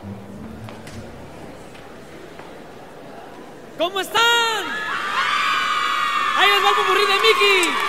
¿Cómo están? Ahí les va el popurrí de Mickey.